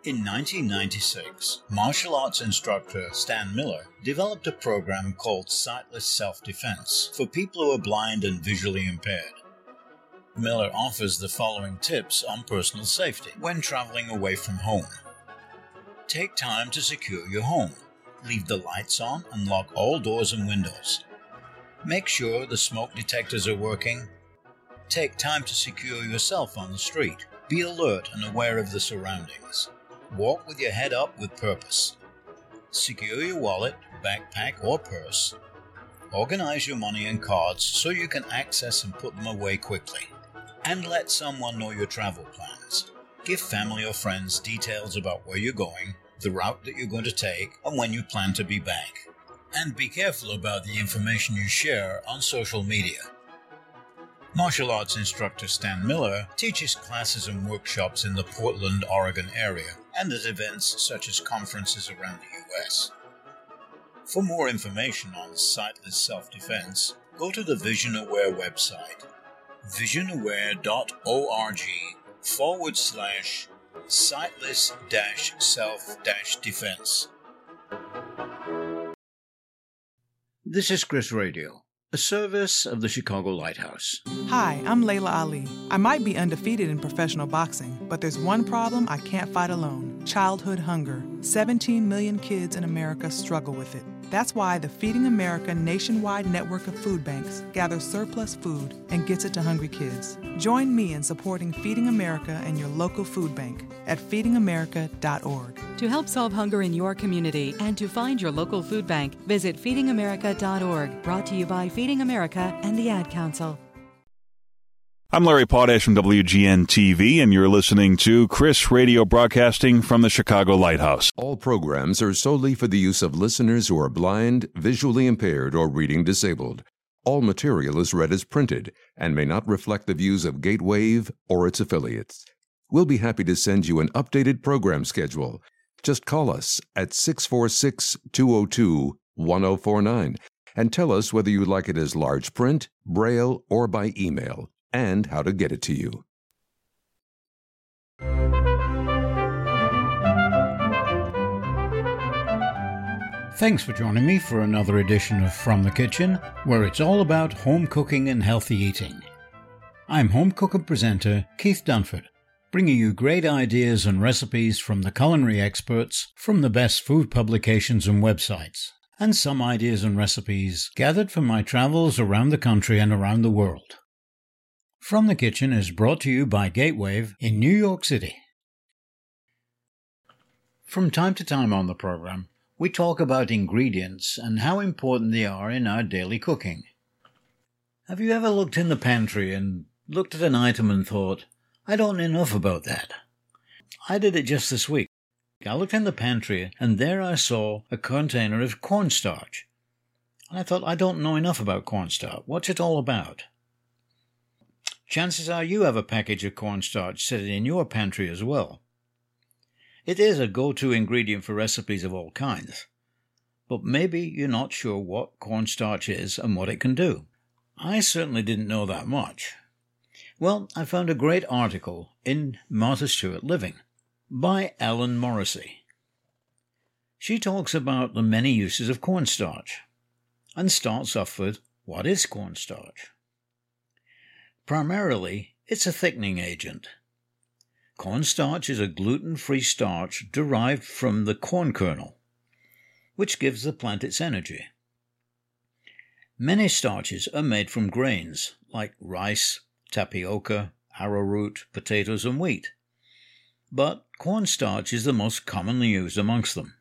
In 1996, martial arts instructor Stan Miller developed a program called Sightless Self-Defense for people who are blind and visually impaired. Miller offers the following tips on personal safety when traveling away from home. Take time to secure your home. Leave the lights on and lock all doors and windows. Make sure the smoke detectors are working. Take time to secure yourself on the street. Be alert and aware of the surroundings. Walk with your head up with purpose. Secure your wallet, backpack, or purse. Organize your money and cards so you can access and put them away quickly. And let someone know your travel plans. Give family or friends details about where you're going, the route that you're going to take, and when you plan to be back. And be careful about the information you share on social media. Martial arts instructor Stan Miller teaches classes and workshops in the Portland, Oregon area and at events such as conferences around the U.S. For more information on sightless self-defense, go to the Vision Aware website, visionaware.org/sightless-self-defense. This is Chris Radio, a service of the Chicago Lighthouse. Hi, I'm Layla Ali. I might be undefeated in professional boxing, but there's one problem I can't fight alone: childhood hunger. 17 million kids in America struggle with it. That's why the Feeding America nationwide network of food banks gathers surplus food and gets it to hungry kids. Join me in supporting Feeding America and your local food bank at feedingamerica.org. To help solve hunger in your community and to find your local food bank, visit feedingamerica.org. Brought to you by Feeding America and the Ad Council. I'm Larry Potash from WGN-TV, and you're listening to Chris Radio, broadcasting from the Chicago Lighthouse. All programs are solely for the use of listeners who are blind, visually impaired, or reading disabled. All material is read as printed and may not reflect the views of Gatewave or its affiliates. We'll be happy to send you an updated program schedule. Just call us at 646-202-1049 and tell us whether you'd like it as large print, braille, or by email, and how to get it to you. Thanks for joining me for another edition of From the Kitchen, where it's all about home cooking and healthy eating. I'm home cook and presenter Keith Dunford, bringing you great ideas and recipes from the culinary experts from the best food publications and websites, and some ideas and recipes gathered from my travels around the country and around the world. From the Kitchen is brought to you by Gatewave in New York City. From time to time on the program, we talk about ingredients and how important they are in our daily cooking. Have you ever looked in the pantry and looked at an item and thought, I don't know enough about that? I did it just this week. I looked in the pantry and there I saw a container of cornstarch. And I thought, I don't know enough about cornstarch. What's it all about? Chances are you have a package of cornstarch sitting in your pantry as well. It is a go-to ingredient for recipes of all kinds, but maybe you're not sure what cornstarch is and what it can do. I certainly didn't know that much. Well, I found a great article in Martha Stewart Living by Ellen Morrissey. She talks about the many uses of cornstarch and starts off with, what is cornstarch? Primarily, it's a thickening agent. Cornstarch is a gluten-free starch derived from the corn kernel, which gives the plant its energy. Many starches are made from grains like rice, tapioca, arrowroot, potatoes, and wheat, but cornstarch is the most commonly used amongst them.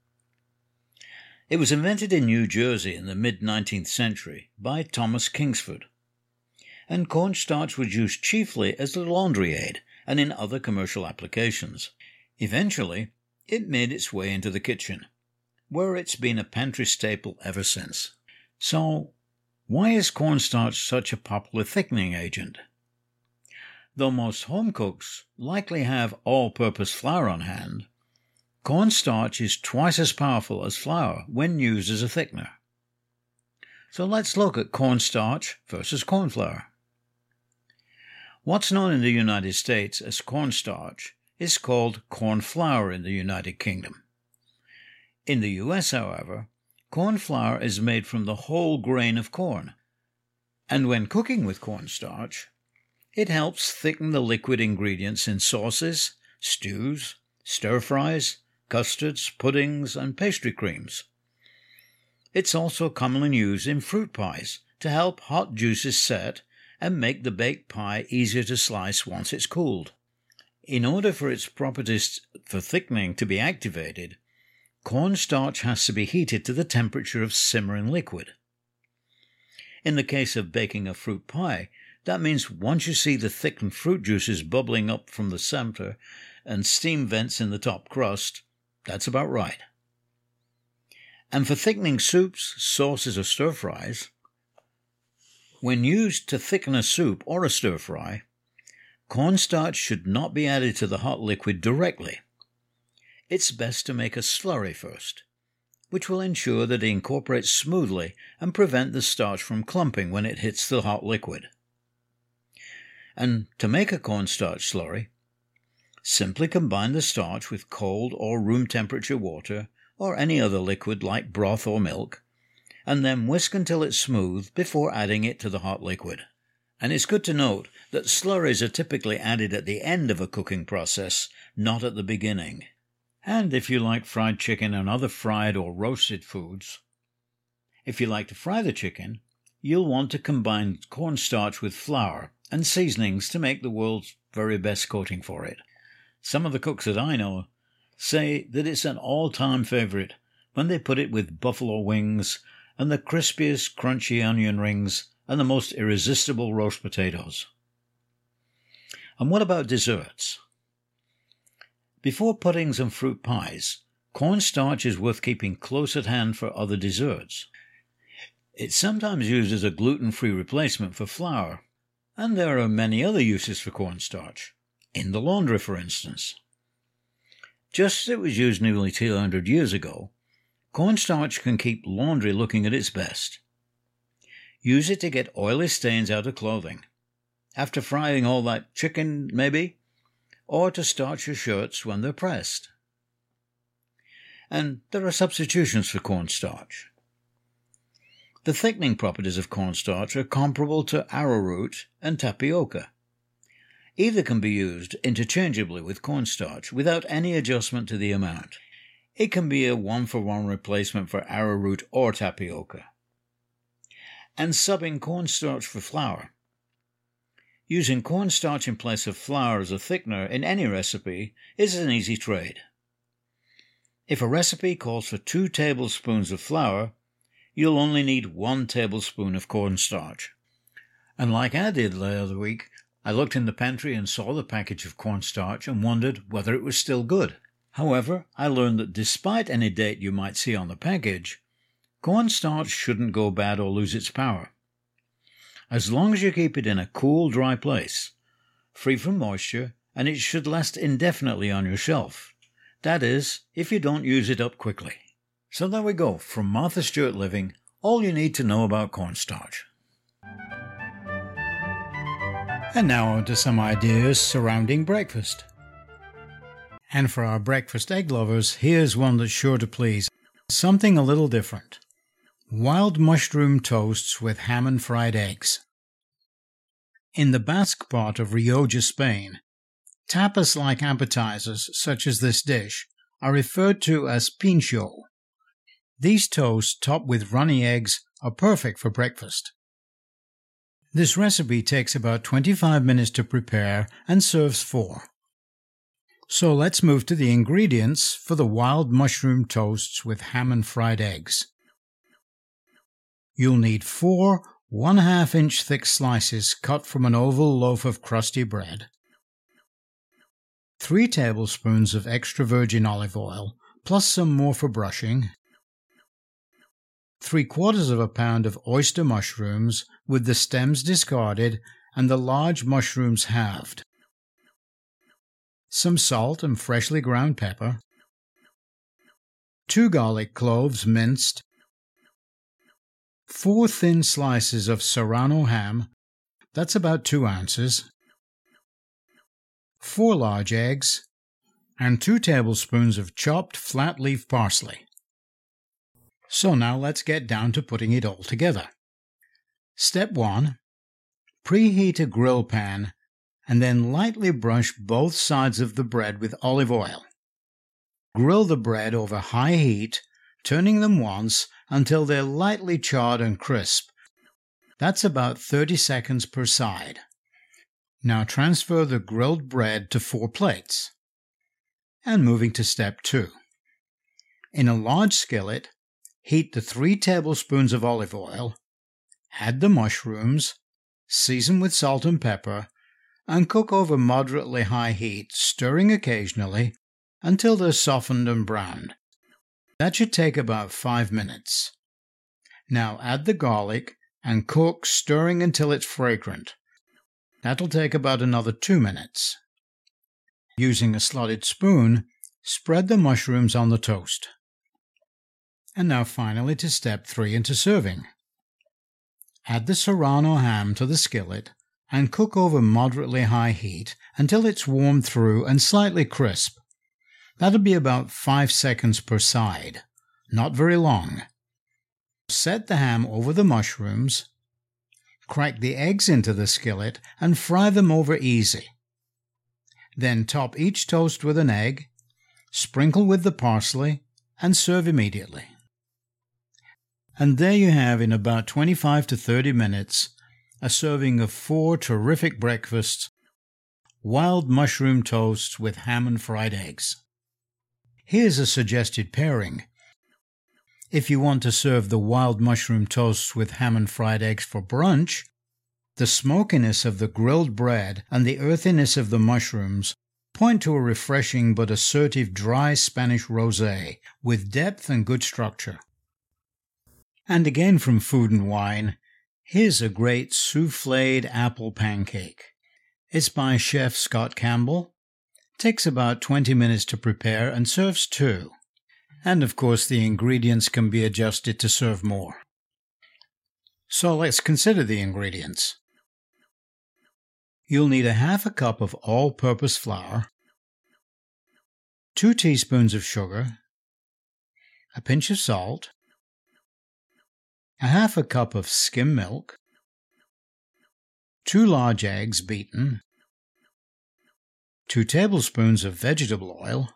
It was invented in New Jersey in the mid-19th century by Thomas Kingsford, and cornstarch was used chiefly as a laundry aid and in other commercial applications. Eventually, it made its way into the kitchen, where it's been a pantry staple ever since. So, why is cornstarch such a popular thickening agent? Though most home cooks likely have all-purpose flour on hand, cornstarch is twice as powerful as flour when used as a thickener. So let's look at cornstarch versus corn flour. What's known in the United States as cornstarch is called corn flour in the United Kingdom. In the US, however, corn flour is made from the whole grain of corn, and when cooking with cornstarch, it helps thicken the liquid ingredients in sauces, stews, stir-fries, custards, puddings, and pastry creams. It's also commonly used in fruit pies to help hot juices set and make the baked pie easier to slice once it's cooled. In order for its properties for thickening to be activated, cornstarch has to be heated to the temperature of simmering liquid. In the case of baking a fruit pie, that means once you see the thickened fruit juices bubbling up from the center and steam vents in the top crust, that's about right. And for thickening soups, sauces, or stir-fries, when used to thicken a soup or a stir-fry, cornstarch should not be added to the hot liquid directly. It's best to make a slurry first, which will ensure that it incorporates smoothly and prevent the starch from clumping when it hits the hot liquid. And to make a cornstarch slurry, simply combine the starch with cold or room temperature water or any other liquid like broth or milk, and then whisk until it's smooth before adding it to the hot liquid. And it's good to note that slurries are typically added at the end of a cooking process, not at the beginning. And if you like fried chicken and other fried or roasted foods, if you like to fry the chicken, you'll want to combine cornstarch with flour and seasonings to make the world's very best coating for it. Some of the cooks that I know say that it's an all-time favorite when they put it with buffalo wings and the crispiest crunchy onion rings and the most irresistible roast potatoes. And what about desserts? Before puddings and fruit pies, cornstarch is worth keeping close at hand for other desserts. It's sometimes used as a gluten-free replacement for flour, and there are many other uses for cornstarch, in the laundry for instance. Just as it was used nearly 200 years ago, cornstarch can keep laundry looking at its best. Use it to get oily stains out of clothing, after frying all that chicken maybe, or to starch your shirts when they're pressed. And there are substitutions for cornstarch. The thickening properties of cornstarch are comparable to arrowroot and tapioca. Either can be used interchangeably with cornstarch without any adjustment to the amount. It can be a one-for-one replacement for arrowroot or tapioca. And subbing cornstarch for flour. Using cornstarch in place of flour as a thickener in any recipe is an easy trade. If a recipe calls for 2 tablespoons of flour, you'll only need 1 tablespoon of cornstarch. And like I did the other week, I looked in the pantry and saw the package of cornstarch and wondered whether it was still good. However, I learned that despite any date you might see on the package, cornstarch shouldn't go bad or lose its power. As long as you keep it in a cool, dry place, free from moisture, and it should last indefinitely on your shelf. That is, if you don't use it up quickly. So there we go, from Martha Stewart Living, all you need to know about cornstarch. And now on to some ideas surrounding breakfast. And for our breakfast egg lovers, here's one that's sure to please. Something a little different. Wild mushroom toasts with ham and fried eggs. In the Basque part of Rioja, Spain, tapas-like appetizers such as this dish are referred to as pincho. These toasts topped with runny eggs are perfect for breakfast. This recipe takes about 25 minutes to prepare and serves 4. So let's move to the ingredients for the wild mushroom toasts with ham and fried eggs. You'll need 4 1/2-inch thick slices cut from an oval loaf of crusty bread, 3 tablespoons of extra virgin olive oil, plus some more for brushing, 3/4 pound of oyster mushrooms with the stems discarded and the large mushrooms halved, some salt and freshly ground pepper, 2 garlic cloves minced, 4 thin slices of Serrano ham, that's about 2 ounces, 4 large eggs, and 2 tablespoons of chopped flat leaf parsley. So now let's get down to putting it all together. Step 1. Preheat a grill pan and then lightly brush both sides of the bread with olive oil. Grill the bread over high heat, turning them once until they're lightly charred and crisp. That's about 30 seconds per side. Now transfer the grilled bread to 4 plates. And moving to step 2. In a large skillet, heat the 3 tablespoons of olive oil, add the mushrooms, season with salt and pepper, and cook over moderately high heat, stirring occasionally until they're softened and browned. That should take about 5 minutes. Now add the garlic and cook, stirring until it's fragrant. That'll take about another 2 minutes. Using a slotted spoon, spread the mushrooms on the toast. And now finally to step 3 into serving. Add the serrano ham to the skillet and cook over moderately high heat until it's warmed through and slightly crisp. That'll be about 5 seconds per side, not very long. Set the ham over the mushrooms, crack the eggs into the skillet and fry them over easy. Then top each toast with an egg, sprinkle with the parsley, and serve immediately. And there you have, in about 25 to 30 minutes, a serving of 4 terrific breakfasts: wild mushroom toast with ham and fried eggs. Here's a suggested pairing. If you want to serve the wild mushroom toast with ham and fried eggs for brunch, the smokiness of the grilled bread and the earthiness of the mushrooms point to a refreshing but assertive dry Spanish rosé with depth and good structure. And again from Food and Wine, here's a great souffled apple pancake. It's by Chef Scott Campbell. Takes about 20 minutes to prepare and serves 2. And of course the ingredients can be adjusted to serve more. So let's consider the ingredients. You'll need a half a cup of all-purpose flour, 2 teaspoons of sugar, a pinch of salt, a half a cup of skim milk, 2 large eggs beaten, 2 tablespoons of vegetable oil,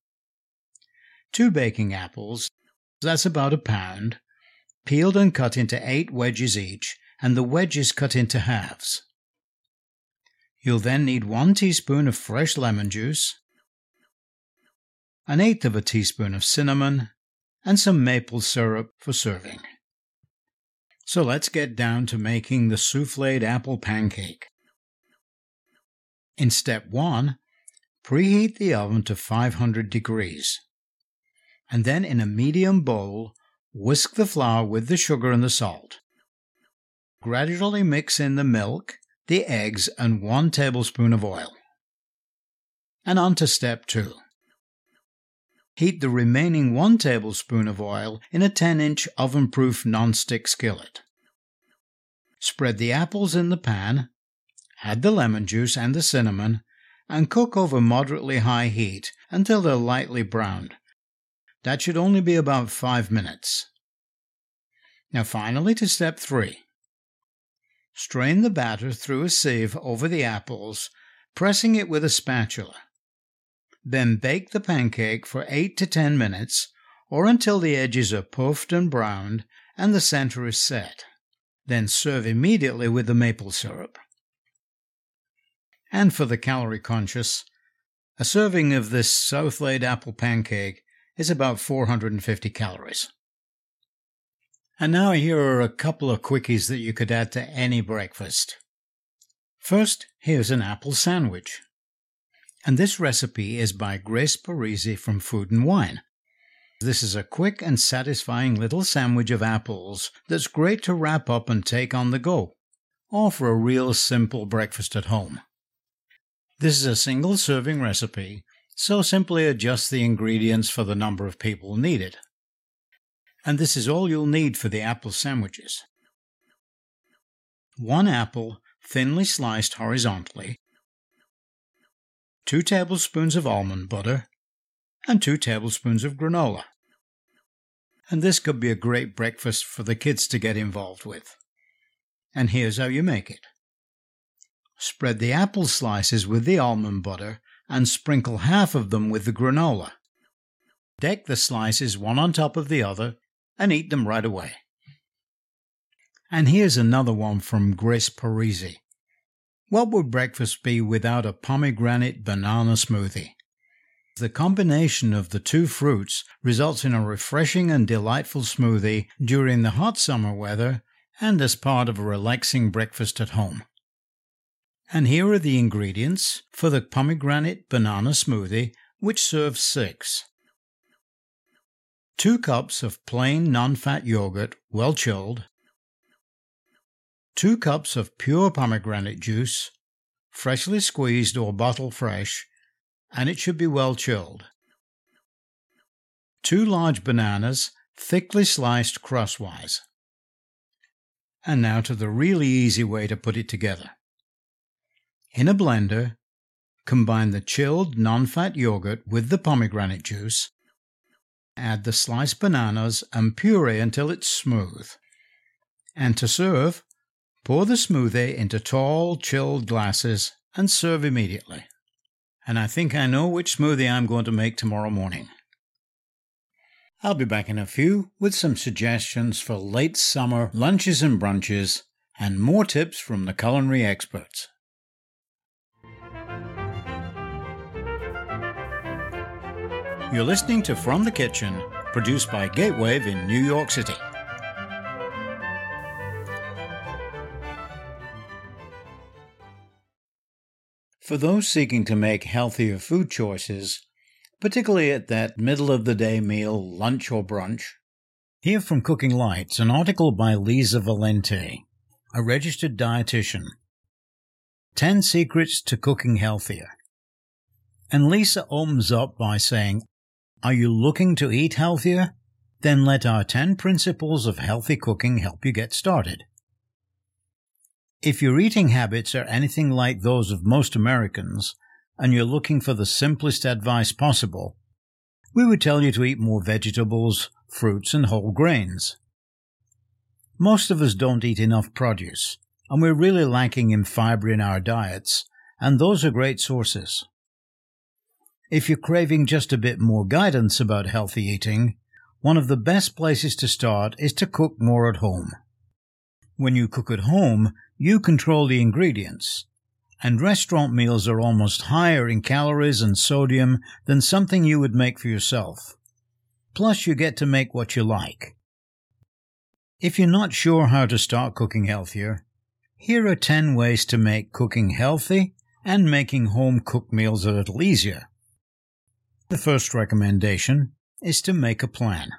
2 baking apples, that's about a pound, peeled and cut into 8 wedges each, and the wedges cut into halves. You'll then need 1 teaspoon of fresh lemon juice, 1/8 of a teaspoon of cinnamon, and some maple syrup for serving. So let's get down to making the souffled apple pancake. In step 1, preheat the oven to 500 degrees. And then in a medium bowl, whisk the flour with the sugar and the salt. Gradually mix in the milk, the eggs, and 1 tablespoon of oil. And on to step 2. Heat the remaining 1 tablespoon of oil in a 10-inch oven-proof non-stick skillet. Spread the apples in the pan, add the lemon juice and the cinnamon, and cook over moderately high heat until they're lightly browned. That should only be about 5 minutes. Now finally to step 3. Strain the batter through a sieve over the apples, pressing it with a spatula. Then bake the pancake for 8 to 10 minutes, or until the edges are puffed and browned and the center is set. Then serve immediately with the maple syrup. And for the calorie conscious, a serving of this souffled apple pancake is about 450 calories. And now here are a couple of quickies that you could add to any breakfast. First, here's an apple sandwich. And this recipe is by Grace Parisi from Food and Wine. This is a quick and satisfying little sandwich of apples that's great to wrap up and take on the go, or for a real simple breakfast at home. This is a single serving recipe, so simply adjust the ingredients for the number of people needed. And this is all you'll need for the apple sandwiches. 1 apple thinly sliced horizontally, 2 tablespoons of almond butter, and 2 tablespoons of granola. And this could be a great breakfast for the kids to get involved with. And here's how you make it. Spread the apple slices with the almond butter and sprinkle half of them with the granola. Deck the slices one on top of the other and eat them right away. And here's another one from Grace Parisi. What would breakfast be without a pomegranate banana smoothie? The combination of the 2 fruits results in a refreshing and delightful smoothie during the hot summer weather and as part of a relaxing breakfast at home. And here are the ingredients for the pomegranate banana smoothie, which serves 6. 2 cups of plain non-fat yogurt, well chilled. 2 cups of pure pomegranate juice, freshly squeezed or bottle fresh, and it should be well chilled. 2 large bananas, thickly sliced crosswise. And now to the really easy way to put it together. In a blender, combine the chilled non-fat yogurt with the pomegranate juice. Add the sliced bananas and puree until it's smooth. And to serve, pour the smoothie into tall, chilled glasses and serve immediately. And I think I know which smoothie I'm going to make tomorrow morning. I'll be back in a few with some suggestions for late summer lunches and brunches and more tips from the culinary experts. You're listening to From the Kitchen, produced by Gatewave in New York City. For those seeking to make healthier food choices, particularly at that middle-of-the-day meal, lunch or brunch, hear from Cooking Lights an article by Lisa Valente, a registered dietitian. 10 Secrets to Cooking Healthier. And Lisa opens up by saying, are you looking to eat healthier? Then let our 10 principles of healthy cooking help you get started. If your eating habits are anything like those of most Americans, and you're looking for the simplest advice possible, we would tell you to eat more vegetables, fruits, and whole grains. Most of us don't eat enough produce, and we're really lacking in fiber in our diets, and those are great sources. If you're craving just a bit more guidance about healthy eating, one of the best places to start is to cook more at home. When you cook at home, you control the ingredients, and restaurant meals are almost higher in calories and sodium than something you would make for yourself. Plus, you get to make what you like. If you're not sure how to start cooking healthier, here are 10 ways to make cooking healthy and making home-cooked meals a little easier. The first recommendation is to make a plan.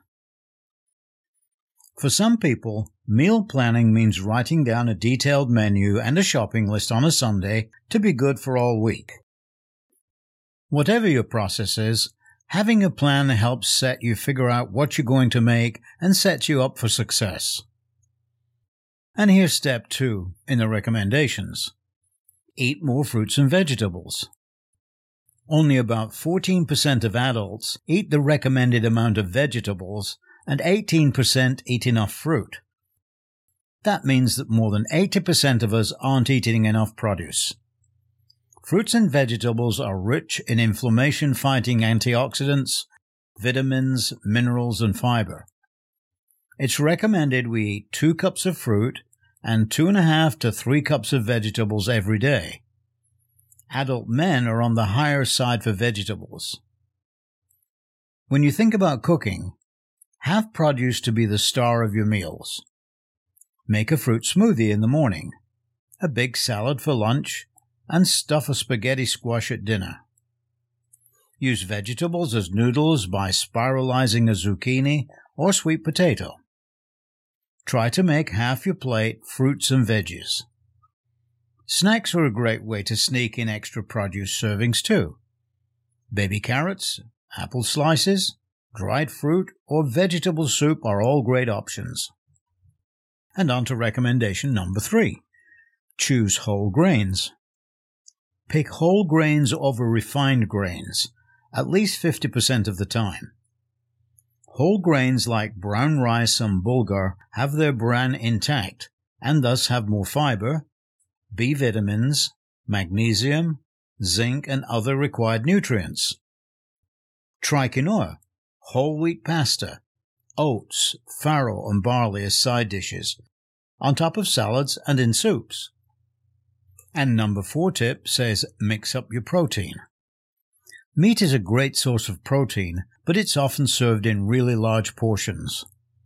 For some people, meal planning means writing down a detailed menu and a shopping list on a Sunday to be good for all week. Whatever your process is, having a plan helps set you figure out what you're going to make and sets you up for success. And here's step 2 in the recommendations. Eat more fruits and vegetables. Only about 14% of adults eat the recommended amount of vegetables, and 18% eat enough fruit. That means that more than 80% of us aren't eating enough produce. Fruits and vegetables are rich in inflammation-fighting antioxidants, vitamins, minerals, and fiber. It's recommended we eat 2 cups of fruit and 2.5 to 3 cups of vegetables every day. Adult men are on the higher side for vegetables. When you think about cooking, have produce to be the star of your meals. Make a fruit smoothie in the morning, a big salad for lunch, and stuff a spaghetti squash at dinner. Use vegetables as noodles by spiralizing a zucchini or sweet potato. Try to make half your plate fruits and veggies. Snacks are a great way to sneak in extra produce servings too. Baby carrots, apple slices, dried fruit, or vegetable soup are all great options. And on to recommendation number 3. Choose whole grains. Pick whole grains over refined grains, at least 50% of the time. Whole grains like brown rice and bulgur have their bran intact and thus have more fiber, B vitamins, magnesium, zinc, and other required nutrients. Try quinoa, whole wheat pasta, oats, farro, and barley as side dishes, on top of salads and in soups. And number 4 tip says mix up your protein. Meat is a great source of protein, but it's often served in really large portions.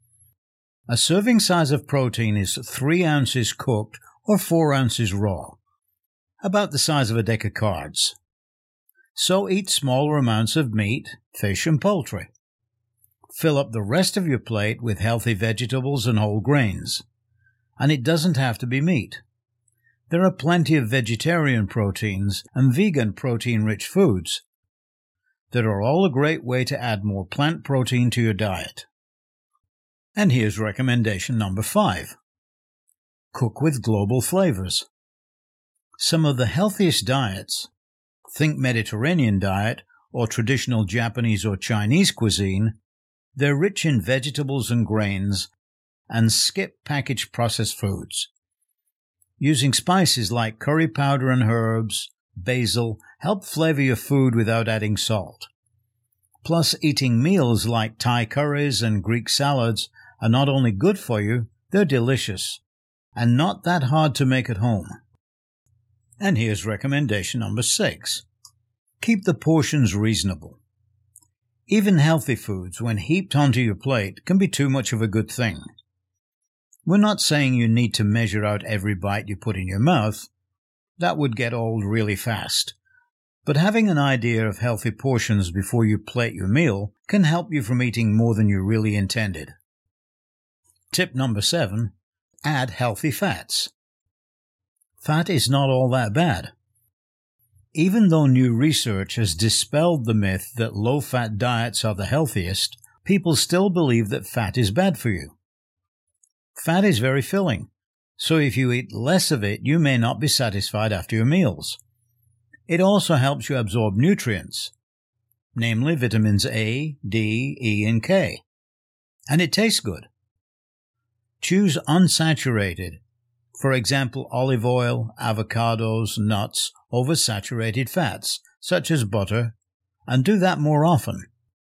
A serving size of protein is 3 ounces cooked or 4 ounces raw, about the size of a deck of cards. So eat smaller amounts of meat, fish, and poultry. Fill up the rest of your plate with healthy vegetables and whole grains. And it doesn't have to be meat. There are plenty of vegetarian proteins and vegan protein-rich foods that are all a great way to add more plant protein to your diet. And here's recommendation number 5. Cook with global flavors. Some of the healthiest diets, think Mediterranean diet or traditional Japanese or Chinese cuisine, they're rich in vegetables and grains and skip packaged processed foods. Using spices like curry powder and herbs, basil, help flavor your food without adding salt. Plus, eating meals like Thai curries and Greek salads are not only good for you, they're delicious, and not that hard to make at home. And here's recommendation number 6. Keep the portions reasonable. Even healthy foods, when heaped onto your plate, can be too much of a good thing. We're not saying you need to measure out every bite you put in your mouth. That would get old really fast. But having an idea of healthy portions before you plate your meal can help you from eating more than you really intended. Tip number 7. Add healthy fats. Fat is not all that bad. Even though new research has dispelled the myth that low-fat diets are the healthiest, people still believe that fat is bad for you. Fat is very filling, so if you eat less of it, you may not be satisfied after your meals. It also helps you absorb nutrients, namely vitamins A, D, E, and K. And it tastes good. Choose unsaturated, for example, olive oil, avocados, nuts, over saturated fats, such as butter, and do that more often.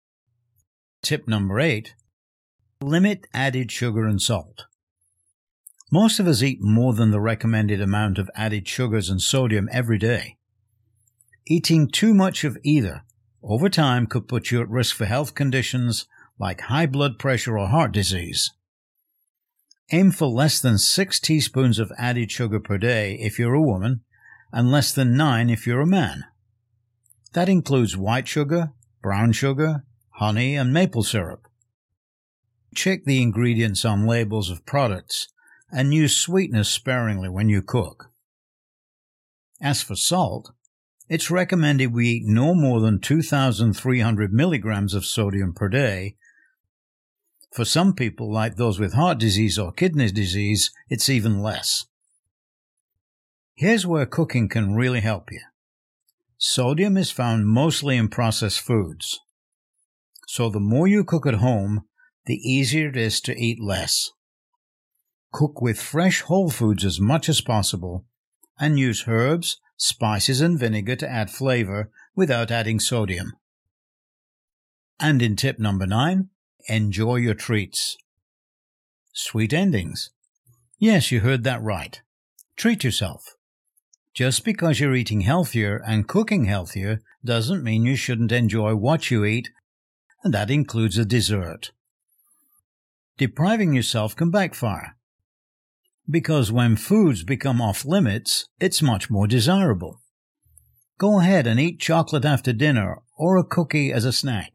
Tip number 8. Limit added sugar and salt. Most of us eat more than the recommended amount of added sugars and sodium every day. Eating too much of either over time could put you at risk for health conditions like high blood pressure or heart disease. Aim for less than 6 teaspoons of added sugar per day if you're a woman, and less than 9 if you're a man. That includes white sugar, brown sugar, honey, and maple syrup. Check the ingredients on labels of products and use sweetness sparingly when you cook. As for salt, it's recommended we eat no more than 2,300 milligrams of sodium per day. For some people, like those with heart disease or kidney disease, it's even less. Here's where cooking can really help you. Sodium is found mostly in processed foods. So the more you cook at home, the easier it is to eat less. Cook with fresh whole foods as much as possible, and use herbs, spices, and vinegar to add flavor without adding sodium. And in tip number 9, enjoy your treats. Sweet endings. Yes, you heard that right. Treat yourself. Just because you're eating healthier and cooking healthier doesn't mean you shouldn't enjoy what you eat, and that includes a dessert. Depriving yourself can backfire, because when foods become off limits, it's much more desirable. Go ahead and eat chocolate after dinner or a cookie as a snack.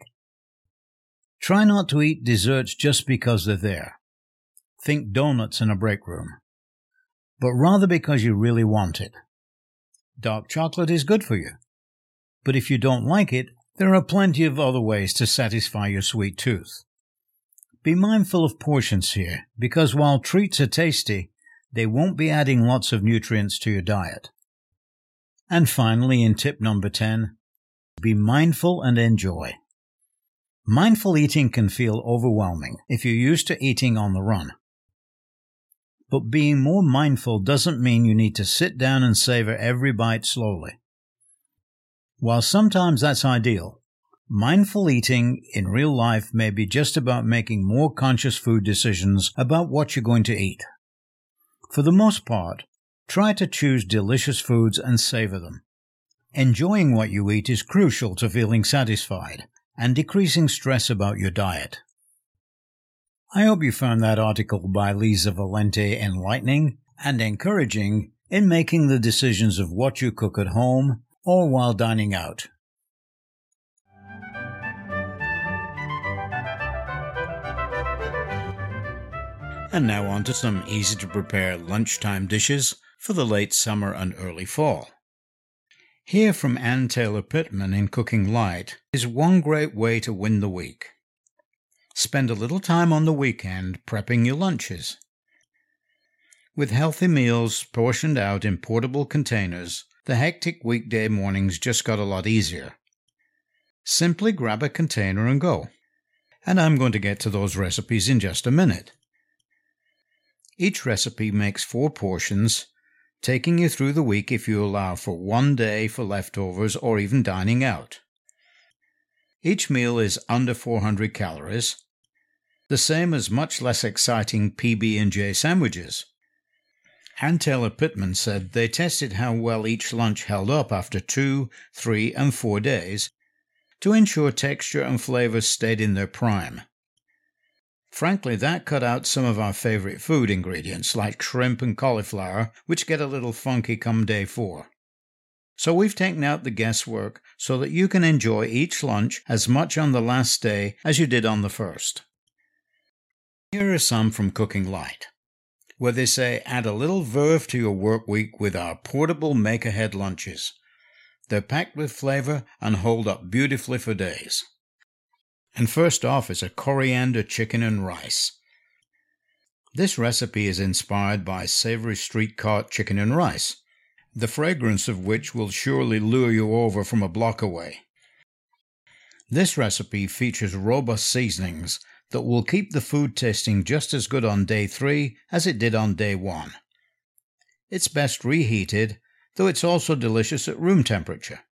Try not to eat desserts just because they're there. Think donuts in a break room. But rather because you really want it. Dark chocolate is good for you. But if you don't like it, there are plenty of other ways to satisfy your sweet tooth. Be mindful of portions here, because while treats are tasty, they won't be adding lots of nutrients to your diet. And finally, in tip number 10, be mindful and enjoy. Mindful eating can feel overwhelming if you're used to eating on the run. But being more mindful doesn't mean you need to sit down and savor every bite slowly. While sometimes that's ideal, mindful eating in real life may be just about making more conscious food decisions about what you're going to eat. For the most part, try to choose delicious foods and savor them. Enjoying what you eat is crucial to feeling satisfied and decreasing stress about your diet. I hope you found that article by Lisa Valente enlightening and encouraging in making the decisions of what you cook at home or while dining out. And now on to some easy-to-prepare lunchtime dishes for the late summer and early fall. Here from Ann Taylor Pittman in Cooking Light is one great way to win the week. Spend a little time on the weekend prepping your lunches. With healthy meals portioned out in portable containers, the hectic weekday mornings just got a lot easier. Simply grab a container and go. And I'm going to get to those recipes in just a minute. Each recipe makes 4 portions, taking you through the week if you allow for one day for leftovers or even dining out. Each meal is under 400 calories, the same as much less exciting PB&J sandwiches. Ann Taylor Pittman said they tested how well each lunch held up after 2, 3, and 4 days to ensure texture and flavor stayed in their prime. Frankly, that cut out some of our favorite food ingredients like shrimp and cauliflower, which get a little funky come day 4. So we've taken out the guesswork so that you can enjoy each lunch as much on the last day as you did on the first. Here are some from Cooking Light, where they say add a little verve to your work week with our portable make-ahead lunches. They're packed with flavor and hold up beautifully for days. And first off is a coriander chicken and rice. This recipe is inspired by savory street-caught chicken and rice, the fragrance of which will surely lure you over from a block away. This recipe features robust seasonings that will keep the food tasting just as good on day 3 as it did on day 1. It's best reheated, though it's also delicious at room temperature.